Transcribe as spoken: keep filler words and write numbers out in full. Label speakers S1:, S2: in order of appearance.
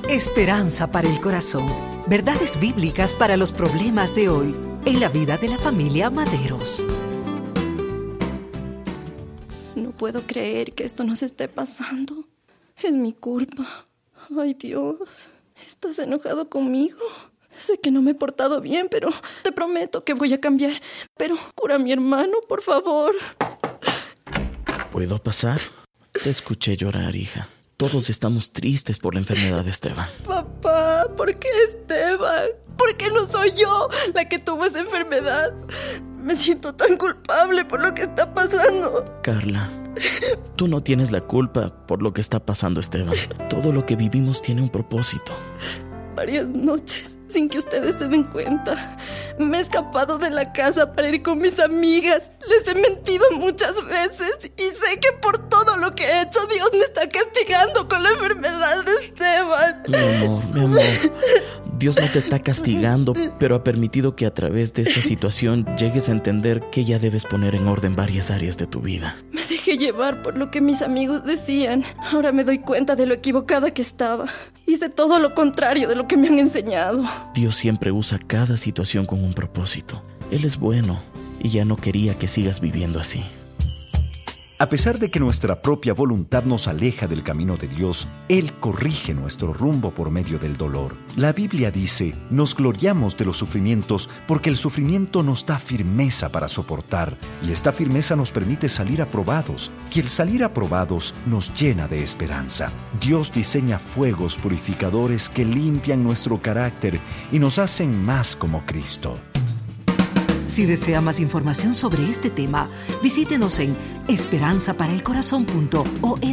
S1: Esperanza para el corazón. Verdades bíblicas para los problemas de hoy en la vida de la familia Maderos.
S2: No puedo creer que esto nos esté pasando. Es mi culpa. Ay, Dios. ¿Estás enojado conmigo? Sé que no me he portado bien, pero te prometo que voy a cambiar. Pero cura a mi hermano, por favor.
S3: ¿Puedo pasar? Te escuché llorar, hija. Todos estamos tristes por la enfermedad de Esteban.
S2: Papá, ¿por qué Esteban? ¿Por qué no soy yo la que tuvo esa enfermedad? Me siento tan culpable por lo que está pasando.
S3: Carla, tú no tienes la culpa por lo que está pasando, Esteban. Todo lo que vivimos tiene un propósito.
S2: Varias noches, sin que ustedes se den cuenta, me he escapado de la casa para ir con mis amigas. Les he mentido muchas veces y sé que por todo lo que he hecho, Dios me está castigando con la enfermedad de Esteban.
S3: Mi amor, mi amor, Dios no te está castigando, pero ha permitido que a través de esta situación llegues a entender que ya debes poner en orden varias áreas de tu vida.
S2: Me dejé llevar por lo que mis amigos decían. Ahora me doy cuenta de lo equivocada que estaba. Hice todo lo contrario de lo que me han enseñado.
S3: Dios siempre usa cada situación con un propósito. Él es bueno y ya no quería que sigas viviendo así.
S4: A pesar de que nuestra propia voluntad nos aleja del camino de Dios, Él corrige nuestro rumbo por medio del dolor. La Biblia dice, nos gloriamos de los sufrimientos porque el sufrimiento nos da firmeza para soportar y esta firmeza nos permite salir aprobados y el salir aprobados nos llena de esperanza. Dios diseña fuegos purificadores que limpian nuestro carácter y nos hacen más como Cristo.
S1: Si desea más información sobre este tema, visítenos en esperanza para el corazón punto org.